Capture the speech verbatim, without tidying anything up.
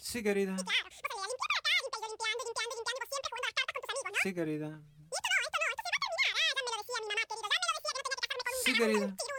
Sí, querida. Sí, claro. Vos salís a limpiar por acá, limpias, yo limpiando, limpiando, limpiando, vos siempre jugando a las cartas con tus amigos, ¿no? Sí, querida. Y esto no, esto no, esto se va a terminar. Ah, ya me lo decía mi mamá, querido, ya me lo decía que no tenía que casarme con un Sí, vagabundo, querida. un